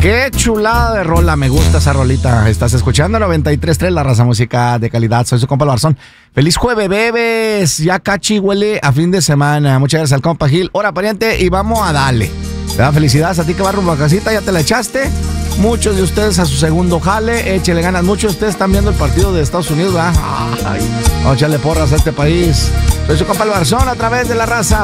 Qué chulada de rola, me gusta esa rolita. Estás escuchando 93.3, La Raza, música de calidad. Soy su compa el Barzón. Feliz jueves, bebes. Ya cachi huele a fin de semana. Muchas gracias al compa Gil. Hora, pariente, y vamos a darle. Felicidades a ti que vas rumbo a casita, ya te la echaste. Muchos de ustedes a su segundo jale, échele ganas. Muchos de ustedes están viendo el partido de Estados Unidos, ¿verdad? Ay, vamos a echarle porras a este país. Soy su compa el Barzón a través de La Raza.